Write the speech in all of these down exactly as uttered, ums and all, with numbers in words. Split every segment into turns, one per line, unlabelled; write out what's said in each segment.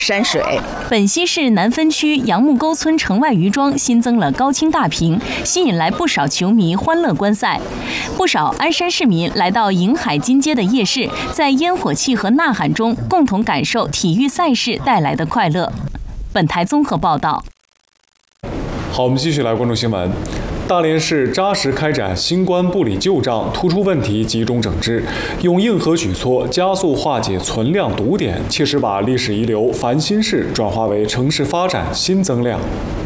山水。
本溪市南分区杨木沟村城外渔庄新增了高清大屏，吸引来不少球迷欢乐观赛。不少鞍山市民来到迎海金街的夜市，在烟火气和呐喊中，共同感受体育赛事带来的快乐。本台综合报道。
好，我们继续来关注新闻。大连市扎实开展新冠不理旧账，突出问题集中整治，用硬核举措加速化解存量堵点，切实把历史遗留繁新市转化为城市发展新增量。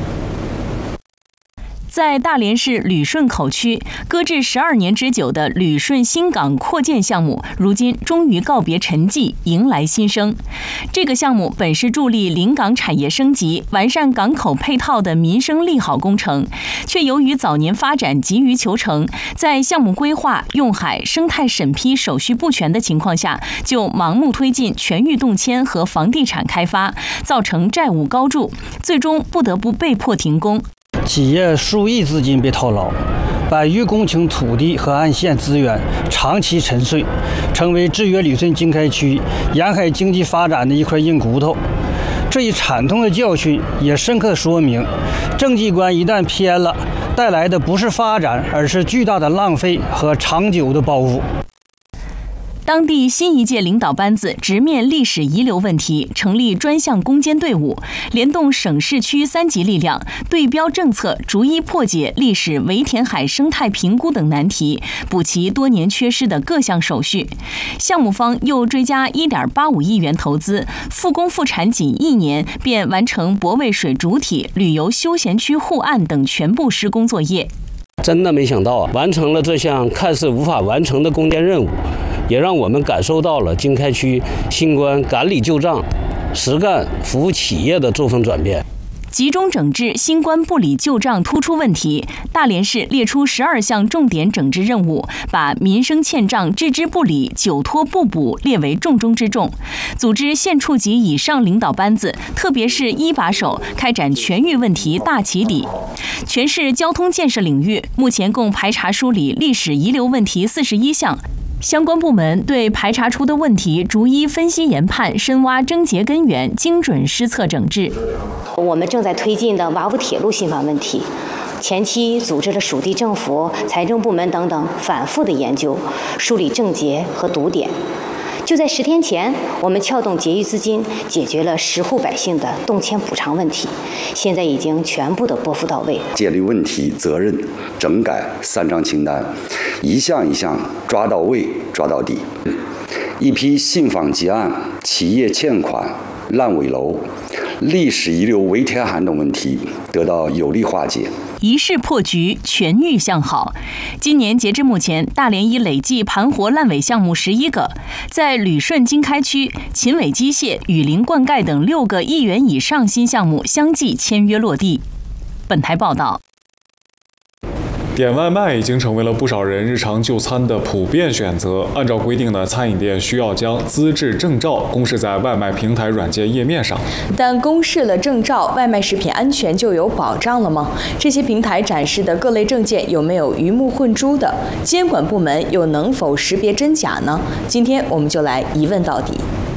在大连市旅顺口区，搁置十二年之久的旅顺新港扩建项目，如今终于告别沉寂，迎来新生。这个项目本是助力临港产业升级、完善港口配套的民生利好工程，却由于早年发展急于求成，在项目规划、用海、生态审批手续不全的情况下，就盲目推进全域动迁和房地产开发，造成债务高筑，最终不得不被迫停工。
企业数亿资金被套牢，百余公顷土地和岸线资源长期沉睡，成为制约旅顺经开区沿海经济发展的一块硬骨头。这一惨痛的教训也深刻说明，政绩观一旦偏了，带来的不是发展，而是巨大的浪费和长久的包袱。
当地新一届领导班子直面历史遗留问题，成立专项攻坚队伍，联动省市区三级力量，对标政策，逐一破解历史围填海生态评估等难题，补齐多年缺失的各项手续。项目方又追加 一点八五亿元投资，复工复产仅一年便完成泊位水主体、旅游休闲区护岸等全部施工作业。
真的没想到啊，完成了这项看似无法完成的攻坚任务，也让我们感受到了经开区新冠赶理旧账、实干服务企业的作风转变。
集中整治新冠不理旧账突出问题，大连市列出十二项重点整治任务，把民生欠账置之不理、久拖不补列为重中之重，组织县处级以上领导班子，特别是一把手，开展全域问题大起底。全市交通建设领域，目前共排查梳理历史遗留问题四十一项。相关部门对排查出的问题逐一分析研判，深挖症结根源，精准施策整治。
我们正在推进的瓦屋铁路信访问题，前期组织了属地政府、财政部门等等反复的研究，梳理症结和堵点。就在十天前，我们撬动结余资金，解决了十户百姓的动迁补偿问题，现在已经全部的拨付到位。
建立问题责任整改三张清单，一项一项抓到位、抓到底。一批信访结案、企业欠款、烂尾楼、历史遗留围填海等问题得到有力化解。
一试破局，全域向好。今年截至目前，大连已累计盘活烂尾项目十一个，在旅顺经开区，秦伟机械、雨林灌溉等六个亿元以上新项目相继签约落地。本台报道。
点外卖已经成为了不少人日常就餐的普遍选择。按照规定呢，餐饮店需要将资质证照公示在外卖平台软件页面上。
但公示了证照，外卖食品安全就有保障了吗？这些平台展示的各类证件有没有鱼目混珠的？监管部门又能否识别真假呢？今天我们就来一问到底。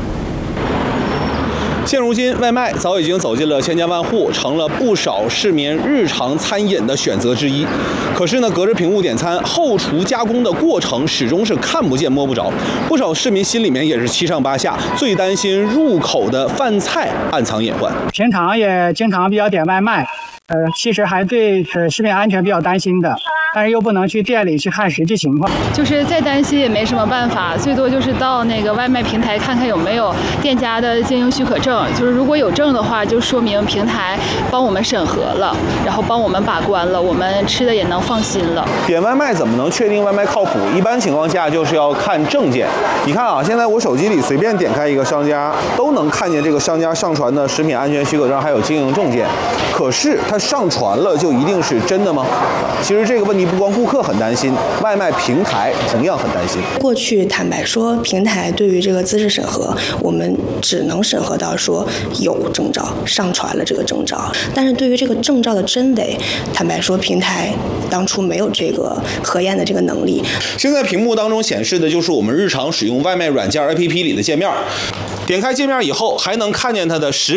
现如今，外卖早已经走进了千家万户，成了不少市民日常餐饮的选择之一。可是呢，隔着屏幕点餐，后厨加工的过程始终是看不见摸不着，不少市民心里面也是七上八下，最担心入口的饭菜暗藏隐患。
平常也经常比较点外卖，呃，其实还对呃食品安全比较担心的。但是又不能去店里去看实际情况，
就是再担心也没什么办法，最多就是到那个外卖平台看看有没有店家的经营许可证，就是如果有证的话，就说明平台帮我们审核了，然后帮我们把关了，我们吃的也能放心了。
点外卖怎么能确定外卖靠谱？一般情况下就是要看证件。你看啊，现在我手机里随便点开一个商家，都能看见这个商家上传的食品安全许可证还有经营证件。可是它上传了就一定是真的吗？其实这个问题迷不光顾客很担心，外卖平台同样很担心。
过去坦白说，平台对于这个资质审核，我们只能审核到说有证照，上传了这个证照。但是对于这个证照的真伪，坦白说，平台当初没有这个核验的这个能力。
现在屏幕当中显示的就是我们日常使用外卖软件 A P P 里的界面，点开界面以后，还能看见它的食